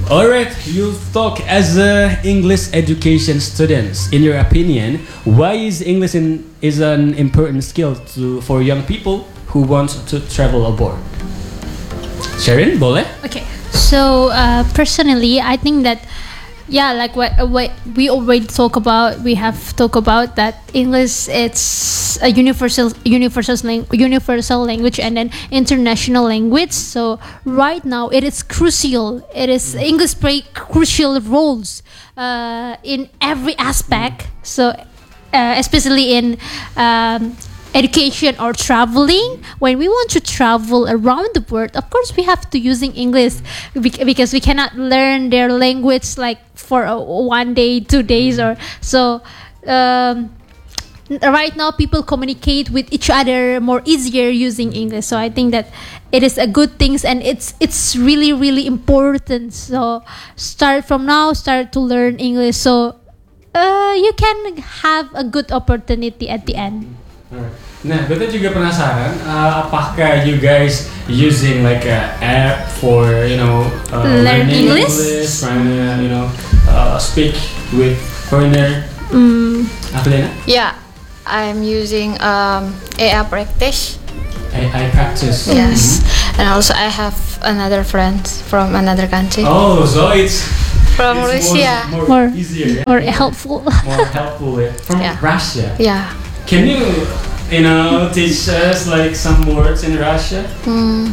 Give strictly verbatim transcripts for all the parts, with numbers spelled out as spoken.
Alright, you talk as a English education students. In your opinion, why is English in, is an important skill to for young people who want to travel abroad? Sharon, boleh? Okay, so uh, personally, I think that yeah, like what, what we already talk about, we have talked about that English it's a universal universal lang- universal language and then international language. So right now it is crucial. It is English play crucial roles uh, in every aspect. So uh, especially in um, education or traveling. When we want to travel around the world, of course we have to using English bec- because we cannot learn their language like for a, one day, two days, or so. Um, right now, people communicate with each other more easier using English. So I think that it is a good thing, and it's it's really really important. So start from now, start to learn English. So uh, you can have a good opportunity at the end. Nah, beta juga penasaran, uh, apakah you guys using like a app for you know uh, Learn learning English? English, trying to you know uh, speak with foreigner? Mm. Afilena? Yeah, I'm using um, A I practice. I, I practice. Yes, and also I have another friend from another country. Oh, so it's From it's Russia. more, more, More, easier, yeah? more helpful. more helpful. Yeah. From Yeah. Russia. Yeah. Can you you know teach us like some words in Russia? Hmm.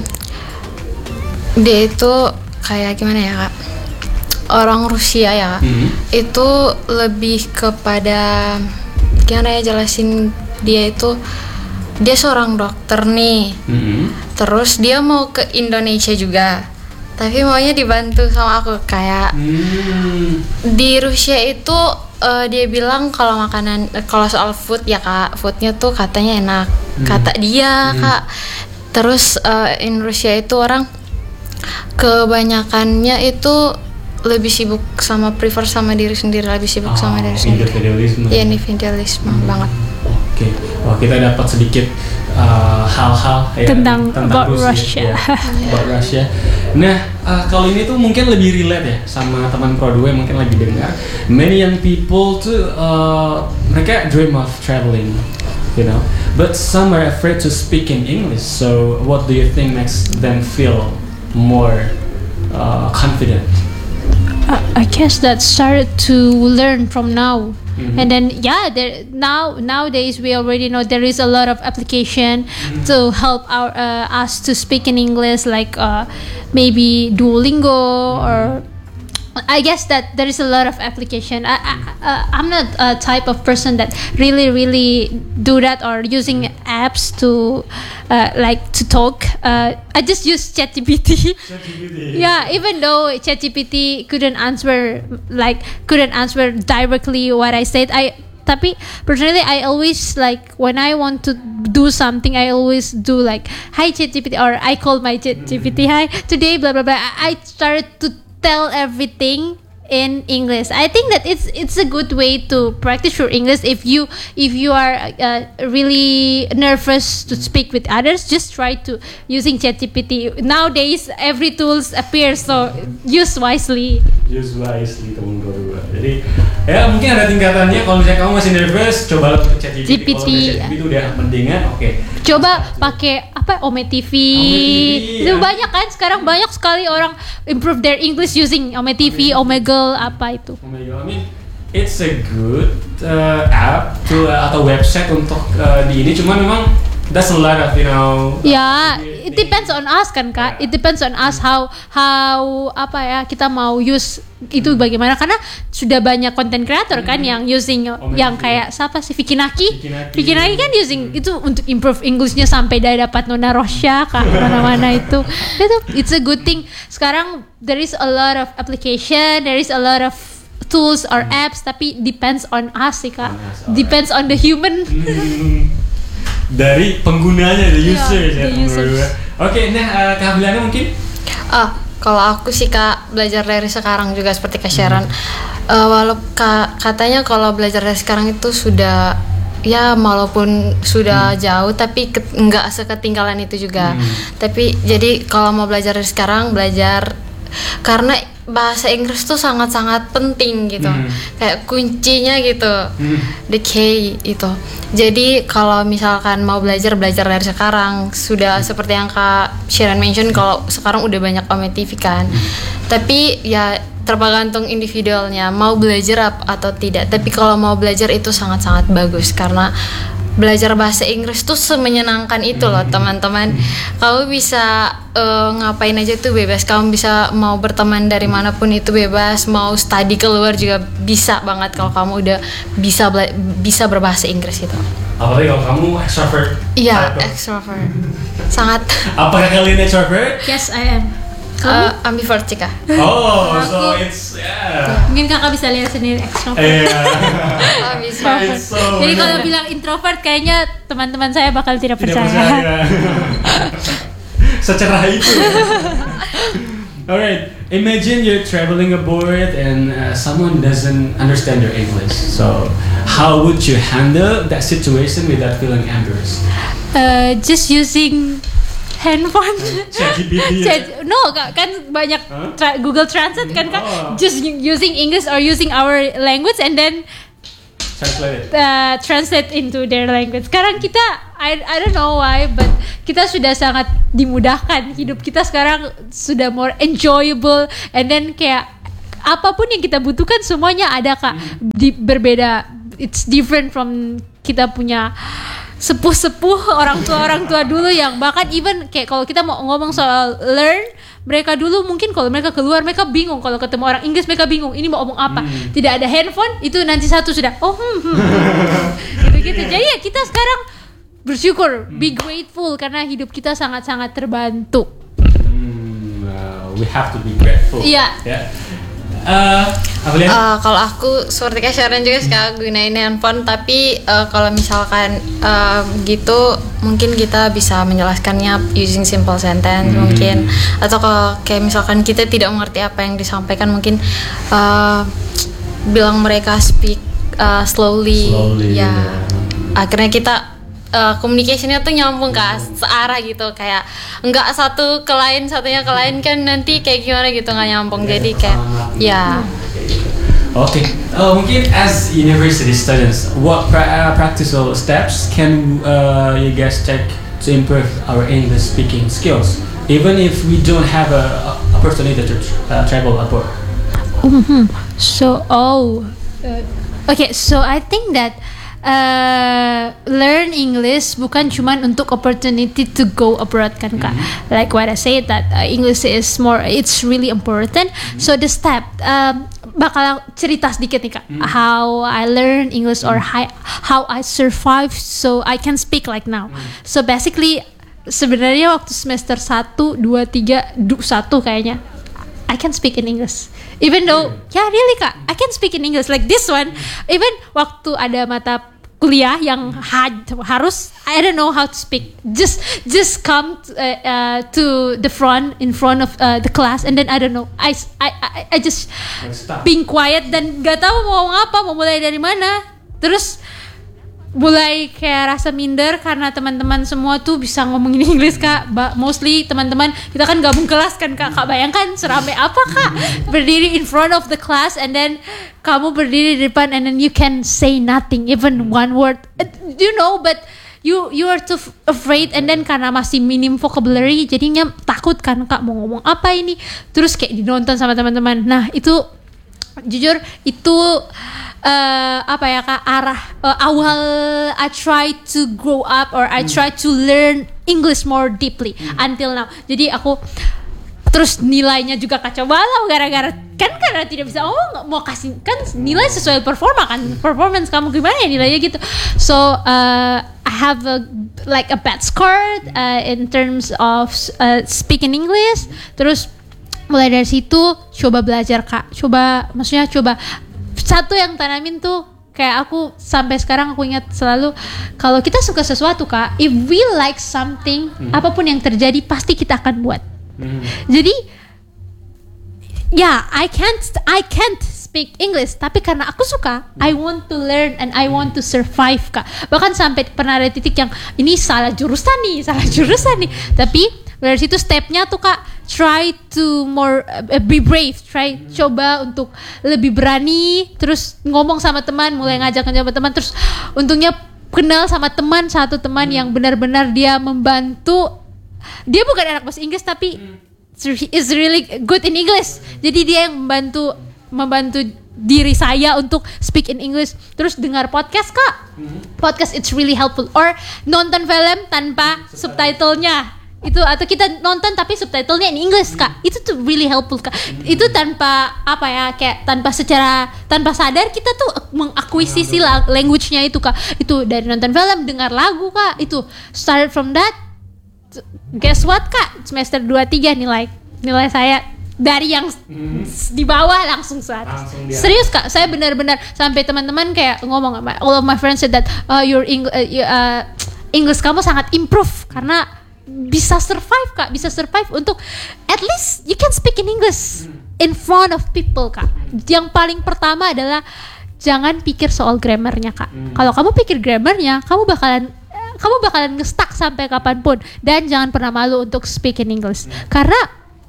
Dia itu kayak gimana ya kak? Orang Rusia ya kak. Mhm. Itu lebih kepada gimana ya jelasin, dia itu dia seorang dokter nih. Mhm. Terus dia mau ke Indonesia juga, tapi maunya dibantu sama aku kayak Hmm. di Rusia itu uh, dia bilang kalau makanan eh, kalau soal food ya kak, foodnya tuh katanya enak, kata dia kak. Terus uh, in Rusia itu orang kebanyakannya itu lebih sibuk sama prefer sama diri sendiri, lebih sibuk sama diri sendiri. Individualisme. Iya, individualisme banget. Oke, wah kita dapat sedikit uh, hal-hal ya, Tentang about Russia. ya, about Russia. Nah, uh, kalau ini tuh mungkin lebih relate ya sama teman Pro dua yang mungkin lagi dengar. Many young people tuh uh, mereka dream of traveling, you know, but some are afraid to speak in English. So, what do you think makes them feel more uh, confident? I guess that started to learn from now. Mhm. And then yeah, there now nowadays we already know there is a lot of application to help our uh, us to speak in English, like uh, maybe Duolingo or I guess that there is a lot of application. I, I uh, I'm not a type of person that really really do that or using apps to uh, like to talk. Uh, I just use ChatGPT. Yeah, even though ChatGPT couldn't answer like couldn't answer directly what I said, I tapi personally I always like when I want to do something I always do like hi ChatGPT, or I call my ChatGPT, hi today blah blah blah. I I started to tell everything in English. I think that it's it's a good way to practice your English. If you if you are uh, really nervous to speak with others, just try to using ChatGPT. Nowadays every tools appears, so use wisely. Use wisely teman berdua. Jadi ya mungkin ada tingkatannya. Kalau misalnya kamu masih nervous, coba lo ke ChatGPT. Kalau udah ChatGPT udah mendingan, oke. Coba pakai apa Ome T V. Ome T V, Itu ya. banyak kan sekarang, banyak sekali orang improve their English using Ome T V, Omegle apa itu. Oh my God, I mean, it's a good uh, app to, uh, atau website untuk uh, di ini. Cuma memang that's a lot of you know. Ya, uh, it depends on us kan kak. It depends on us how how apa ya kita mau use itu bagaimana, karena sudah banyak content creator kan yang using Oh, yang maybe. kayak siapa sih Vicky Naki. Vicky Naki. Vicky Naki kan using itu untuk improve Englishnya sampai dia dapat Nona Rosya kak mana-mana itu. Itu it's a good thing. Sekarang there is a lot of application, there is a lot of tools or apps, tapi depends on us sih kak. On us, alright. Depends on the human. Hmm, dari penggunanya, the Yeah, users ya. the teman users. berdua. Oke, nah uh, kehamilannya mungkin? Ah, kalau aku sih kak belajar dari sekarang juga seperti Kak Sharon. Eh, walau ka- katanya kalau belajar dari sekarang itu sudah ya walaupun sudah jauh tapi ke- nggak seketinggalan itu juga. Tapi jadi kalau mau belajar dari sekarang belajar karena bahasa Inggris tuh sangat-sangat penting gitu, Hmm. kayak kuncinya gitu, Hmm. the key itu. Jadi kalau misalkan mau belajar belajar dari sekarang, sudah seperti yang Kak Sharon mention, kalau sekarang udah banyak O M T V kan, tapi ya tergantung individualnya mau belajar ap- atau tidak. Tapi kalau mau belajar itu sangat-sangat bagus karena belajar bahasa Inggris tuh semenyenangkan itu loh teman-teman. Kamu bisa uh, ngapain aja tuh bebas. Kamu bisa mau berteman dari manapun itu bebas. Mau study keluar juga bisa banget kalau kamu udah bisa bela- bisa berbahasa Inggris itu. Apalagi kalau kamu extrovert. Iya, Type of- extrovert. Sangat Apakah kalian extrovert? Yes, I am. uh, ambivert sih Kak. Oh, so Aku- it's yeah. Mungkin kakak bisa lihat sendiri extrovert. Yeah. Ambivert. It's so Jadi kalau bilang introvert kayaknya teman-teman saya bakal tidak tidak percaya. percaya. Secerah itu. Alright, imagine you're traveling abroad and uh, someone doesn't understand your English. So, how would you handle that situation without feeling embarrassed? Uh, just using handphone. ChatGPT. Chat- no, Kak, kan banyak Huh? tra- Google Translate kan Kak. Oh. Just u- using English or using our language and then Translate it. uh, translate into their language. Sekarang kita, I I don't know why, but kita sudah sangat dimudahkan. Hidup kita sekarang sudah more enjoyable, and then kayak apapun yang kita butuhkan semuanya ada Kak. Di, berbeda, it's different from kita punya sepuh-sepuh orang tua orang tua dulu yang bahkan even kayak kalau kita mau ngomong soal learn, mereka dulu mungkin kalau mereka keluar mereka bingung, kalau ketemu orang Inggris mereka bingung ini mau ngomong apa. Hmm. Tidak ada handphone itu nanti satu sudah oh hmm, hmm, hmm. gitu-gitu. Jadi ya kita sekarang bersyukur, be grateful karena hidup kita sangat-sangat terbantu. Hmm, uh, we have to be grateful. Iya. Yeah. Uh, apa lihat? Uh, kalau aku seperti Kak Sharon juga suka gunain handphone, tapi uh, kalau misalkan uh, gitu mungkin kita bisa menjelaskannya using simple sentence Hmm. mungkin, atau kalau kayak misalkan kita tidak mengerti apa yang disampaikan mungkin uh, bilang mereka speak uh, slowly, Slowly, ya ya. akhirnya kita uh, communication-nya tuh nyambung Kak, searah gitu, kayak enggak satu ke lain satunya ke lain kan nanti kayak gimana gitu nggak nyambung, jadi kayak ya. Okay. Uh, mungkin as university students, what pra- uh, practical steps can uh, you guys take to improve our English speaking skills, even if we don't have a, a opportunity to uh, travel abroad? Mhm. So oh, uh, okay. So I think that uh, learn English bukan cuman untuk opportunity to go abroad kan Kak. Like what I said that uh, English is more, it's really important. So the step um, bakal cerita sedikit nih Kak. How I learn English or how, how I survive so I can speak like now. So basically sebenarnya waktu semester satu, dua, tiga, satu kayaknya I can speak in English. Even though, yeah really Kak, I can speak in English like this one. Even waktu ada mata kuliah yang ha- harus, I don't know how to speak. Just just come to, uh, uh, to the front, in front of uh, the class, and then I don't know. I I I, I just Stop. being quiet dan gak tahu mau ngomong apa, mau mulai dari mana. Terus mulai kayak rasa minder karena teman-teman semua tuh bisa ngomongin Inggris Kak. Ba- mostly teman-teman kita kan gabung kelas kan Kak. Kak bayangkan seramai apa Kak berdiri in front of the class and then kamu berdiri di depan and then you can say nothing, even one word. Uh, you know, but you you are too f- afraid, and then karena masih minim vocabulary jadinya takut kan Kak mau ngomong apa ini. Terus kayak dinonton sama teman-teman. Nah, itu jujur itu uh, apa ya Kak, arah uh, awal I try to grow up or I try to learn English more deeply until now. Jadi aku terus nilainya juga kacau balau gara-gara kan karena tidak bisa oh mau kasih kan nilai sesuai performa kan, performance kamu gimana ya nilainya gitu. So uh, I have a like a bad score uh, in terms of uh, speaking English. Terus mulai dari situ coba belajar Kak, coba maksudnya coba satu yang tanamin tuh kayak aku sampai sekarang aku ingat selalu kalau kita suka sesuatu Kak, if we like something, hmm. apapun yang terjadi pasti kita akan buat. Hmm. Jadi ya yeah, I can't I can't speak English tapi karena aku suka, I want to learn and I want to survive Kak. Bahkan sampai pernah ada titik yang ini salah jurusan nih, salah jurusan nih, tapi Dari situ stepnya tuh Kak, try to more uh, be brave, try hmm. coba untuk lebih berani, terus ngomong sama teman, mulai ngajak sama teman, terus untungnya kenal sama teman satu teman hmm. yang benar-benar dia membantu. Dia bukan anak bahasa Inggris tapi hmm. is really good in English. Jadi dia yang membantu membantu diri saya untuk speak in English. Terus dengar podcast Kak, hmm. podcast it's really helpful. Or nonton film tanpa subtitlenya. Itu atau kita nonton tapi subtitlenya in English Kak, itu tuh really helpful Kak. Itu tanpa apa ya, kayak tanpa secara tanpa sadar kita tuh mengakuisisi language-nya itu Kak. Itu dari nonton film, dengar lagu Kak, itu start from that. Guess what Kak, semester dua tiga nilai nilai saya dari yang hmm. di bawah langsung seratus. Serius Kak, saya benar-benar sampai teman-teman kayak ngomong, all of my friends said that uh, your Eng- uh, uh, English kamu sangat improve karena bisa survive Kak, bisa survive untuk at least you can speak in English in front of people Kak. Yang paling pertama adalah jangan pikir soal grammarnya Kak. Hmm. Kalau kamu pikir grammarnya, kamu bakalan kamu bakalan nge-stuck sampai kapanpun. Dan jangan pernah malu untuk speak in English. Hmm. Karena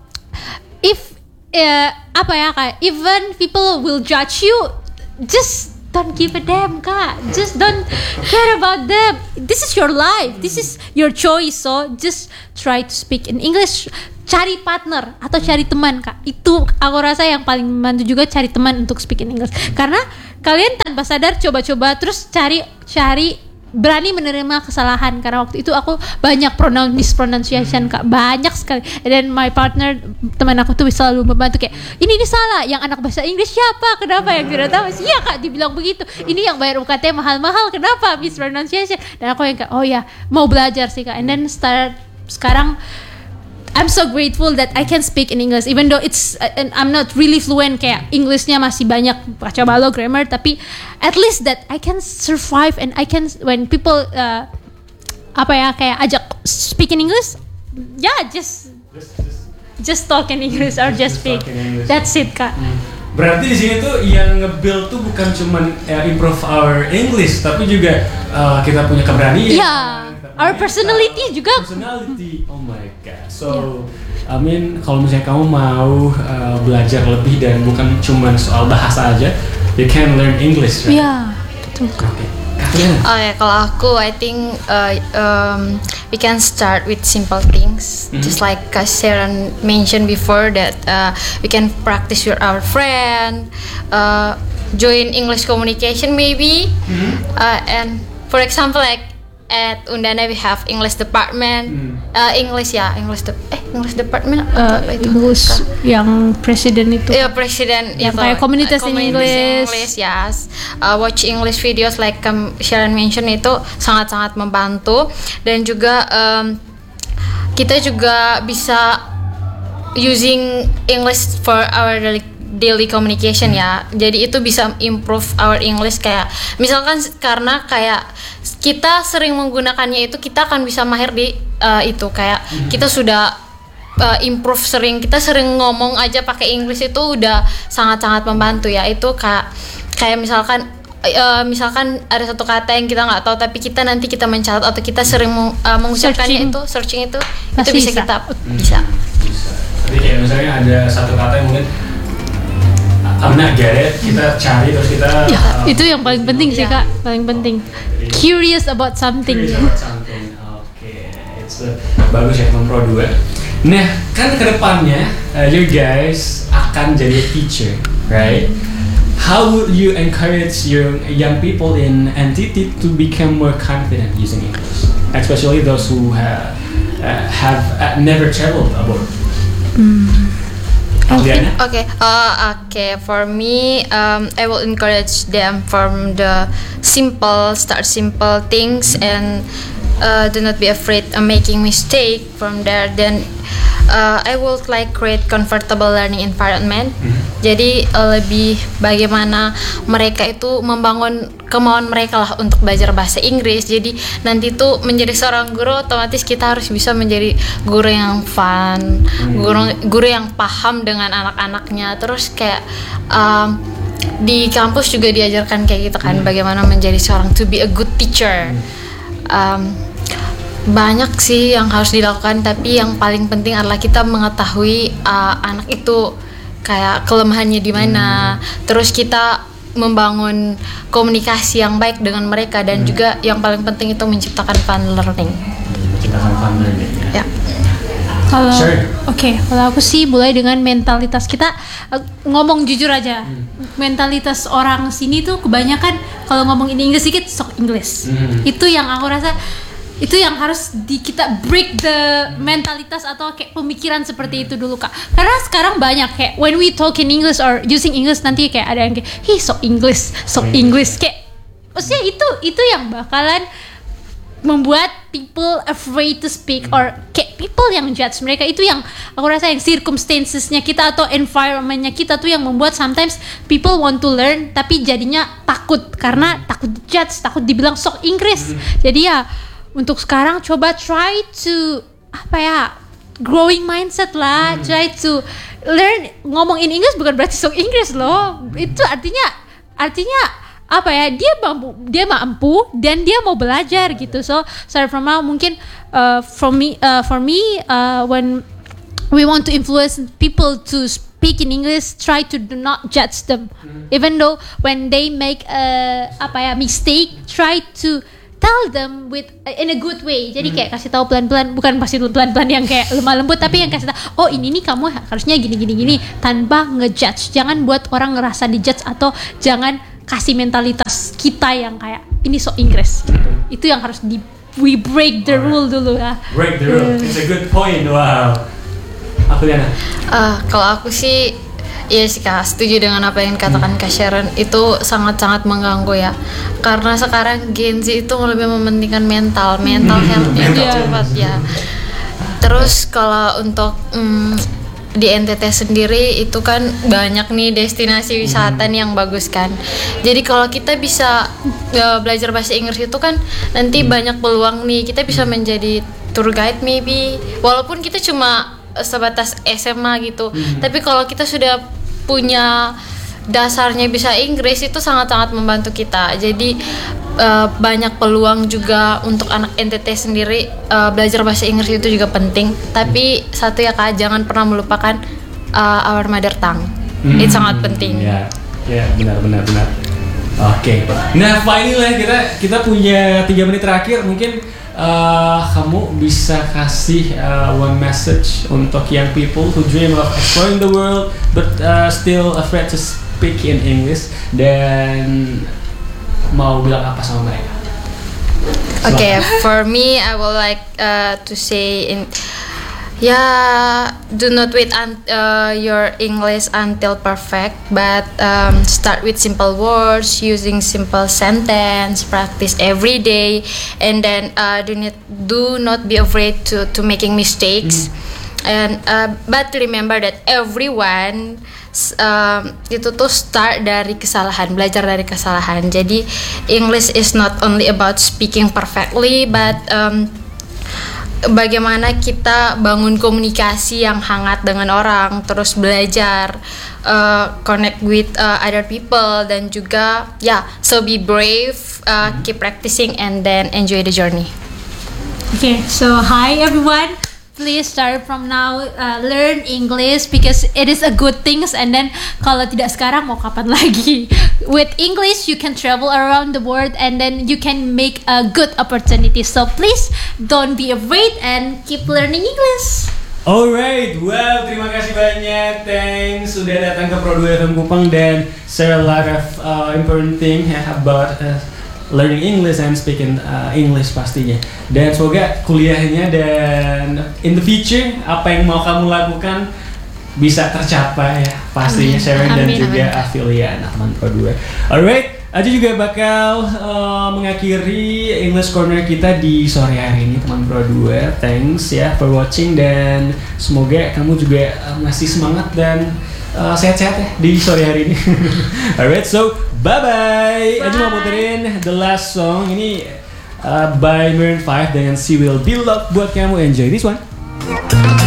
if uh, apa ya Kak, even people will judge you, just don't give a damn Kak, just don't care about them. This is your life, this is your choice. So just try to speak in English. Cari partner atau cari teman Kak, itu aku rasa yang paling membantu juga, cari teman untuk speak in English. Karena kalian tanpa sadar coba-coba terus cari cari berani menerima kesalahan. Karena waktu itu aku banyak pronoun mispronunciation Kak, banyak sekali. Dan my partner, teman aku tuh selalu membantu kayak, ini ini salah, yang anak bahasa Inggris siapa, kenapa yang tidak tahu? Iya Kak, dibilang begitu. Ini yang bayar U K T mahal-mahal, kenapa mispronunciation? Dan aku yang kayak, oh ya, mau belajar sih Kak. And then start sekarang I'm so grateful that I can speak in English, even though it's uh, I'm not really fluent, kayak Englishnya masih banyak baca balo grammar, tapi at least that I can survive and I can, when people uh, apa ya kayak ajak speak in English, ya yeah, just, just just just talk in English or just, just speak. That's it Kak. Hmm. Berarti di sini tuh yang nge-build tuh bukan cuman uh, improve our English, tapi juga uh, kita punya keberanian. Yeah. Our personality juga. Personality, oh my god. So, yeah. I mean, kalau misalnya kamu mau uh, belajar lebih dan bukan cuma soal bahasa aja, you can learn English, right? Iya, yeah, betul. Okay. Oh ya, kalau aku, I think uh, um, we can start with simple things, mm-hmm. just like Kak Sharon mentioned before that uh, we can practice with our friend, uh, join English communication maybe, mm-hmm. uh, and for example like. At Undana we have English department, hmm. uh, English ya, English de- eh English department uh, apa itu? English yang presiden itu. Iya, presiden yang kayak communities uh, in English. English, yes. Uh, watch English videos like um, Sharon mention itu sangat-sangat membantu, dan juga um, kita juga bisa using English for our daily daily communication ya. Jadi itu bisa improve our English, kayak misalkan karena kayak kita sering menggunakannya itu, kita akan bisa mahir di uh, itu kayak hmm. kita sudah uh, improve sering, kita sering ngomong aja pakai English itu udah sangat-sangat membantu ya. Itu kayak kayak misalkan uh, misalkan ada satu kata yang kita nggak tahu tapi kita nanti kita mencatat atau kita sering uh, mengucapkannya, searching. itu searching itu Masih itu bisa, bisa kita hmm. bisa. Bisa. Jadi kayak misalnya ada satu kata yang mungkin I'm not get it, kita cari terus kita ya, uh, itu yang paling penting sih ya. Kak, paling penting. Curious about something. Curious about something. Oke, okay. It's a, bagus ya teman Pro dua. Nah, kan kedepannya uh, you guys akan jadi teacher, right? How would you encourage your young people in N T T to become more confident using English, especially those who have uh, have uh, never traveled abroad? Mm. Okay, okay, uh, okay. For me, um, I will encourage them from the simple, start simple things, and uh, do not be afraid of making mistake. From there, then uh, I will like create comfortable learning environment. Mm-hmm. Jadi uh, lebih bagaimana mereka itu membangun kemauan mereka lah untuk belajar bahasa Inggris. Jadi nanti tuh menjadi seorang guru, otomatis kita harus bisa menjadi guru yang fun, mm-hmm. guru guru yang paham dengan anak-anaknya. Terus kayak um, di kampus juga diajarkan kayak gitu kan, mm-hmm. bagaimana menjadi seorang to be a good teacher. Mm-hmm. Um, banyak sih yang harus dilakukan, tapi yang paling penting adalah kita mengetahui uh, anak itu kayak kelemahannya di mana, hmm. terus kita membangun komunikasi yang baik dengan mereka, dan hmm. juga yang paling penting itu menciptakan fun learning. Menciptakan fun learning ya. Ya. Kalau Sure. oke, okay, kalau aku sih mulai dengan mentalitas kita, uh, ngomong jujur aja. Hmm. Mentalitas orang sini tuh kebanyakan kalau ngomong ini Inggris dikit sok Inggris. Hmm. Itu yang aku rasa itu yang harus di kita break the mentalitas atau kayak pemikiran seperti itu dulu Kak. Karena sekarang banyak kayak when we talk in English or using English, nanti kayak ada yang kayak hi sok English, sok English, kayak maksudnya itu itu yang bakalan membuat people afraid to speak, or kayak people yang judge mereka. Itu yang aku rasa yang circumstancesnya kita atau environmentnya kita tuh yang membuat sometimes people want to learn tapi jadinya takut karena takut judge, takut dibilang sok Inggris. Jadi ya untuk sekarang coba try to apa ya, growing mindset lah, try to learn ngomong in English bukan berarti sok Inggris loh. Itu artinya artinya apa ya, dia mampu dia mampu dan dia mau belajar gitu. So start from now, mungkin uh, from me uh, for me uh, when we want to influence people to speak in English, try to do not judge them, even though when they make a apa ya mistake, try to tell them with in a good way. Jadi kayak kasih tahu pelan-pelan, bukan pasti pelan-pelan yang kayak lemah lembut, tapi yang kasih tahu, oh ini nih kamu harusnya gini gini gini, tanpa ngejudge. Jangan buat orang ngerasa dijudge, atau jangan kasih mentalitas kita yang kayak ini so Inggris. Itu yang harus di we break the rule dulu ya. Break the rule. It's a good point. Wow. Aku Liana. Uh, kalau aku sih iya sih Kak, setuju dengan apa yang dikatakan Kak Sharon. Itu sangat-sangat mengganggu ya. Karena sekarang Gen Z itu lebih mementingkan mental, mental health-nya itu cepat ya. Terus kalau untuk mm, di N T T sendiri itu kan banyak nih destinasi wisata nih yang bagus kan. Jadi kalau kita bisa uh, belajar bahasa Inggris itu kan nanti banyak peluang nih. Kita bisa menjadi tour guide maybe. Walaupun kita cuma sebatas S M A gitu. Hmm. Tapi kalau kita sudah punya dasarnya bisa Inggris, itu sangat-sangat membantu kita. Jadi uh, banyak peluang juga untuk anak N T T sendiri. Uh, belajar bahasa Inggris itu juga penting. Tapi satu ya Kak, jangan pernah melupakan uh, our mother tongue. Hmm. Itu sangat penting. Ya, ya benar benar benar. Oke. Okay. Nah, finally kita kita punya tiga menit terakhir. Mungkin uh, kamu bisa kasih uh, one message untuk young people who dream of exploring the world but uh, still afraid to speak in English, dan mau bilang apa sama mereka? Oke, okay, for me I would like uh, to say in yeah, do not wait un- uh, your English until perfect, but um, start with simple words, using simple sentence, practice every day, and then uh, do not do not be afraid to to making mistakes. Mm. And uh, but remember that everyone um, itu tuh start dari kesalahan, belajar dari kesalahan. Jadi English is not only about speaking perfectly, but um, bagaimana kita bangun komunikasi yang hangat dengan orang, terus belajar uh, connect with uh, other people, dan juga ya yeah, so be brave, uh, keep practicing, and then enjoy the journey. Okay, so hi everyone. Please start from now, uh, learn English because it is a good things, and then kalau tidak sekarang mau kapan lagi? With English you can travel around the world, and then you can make a good opportunity. So please don't be afraid and keep learning English. Alright, well terima kasih banyak, thanks sudah datang ke Pro dua F M Kupang dan share a lot of uh, important thing about uh, learning English and speaking uh, English pastinya. Dan semoga kuliahnya dan in the future apa yang mau kamu lakukan bisa tercapai ya pastinya, Sharon dan amin, juga amin. Afilia, anak teman Pro dua. Alright, Aji juga bakal uh, mengakhiri English Corner kita di sore hari ini teman Pro dua. Thanks ya for watching, dan semoga kamu juga uh, masih semangat dan uh, sehat-sehat ya di sore hari ini. Alright, so bye bye. Aji mau puterin the last song ini uh, by Maroon five dengan She Will Be Loved buat kamu. Enjoy this one.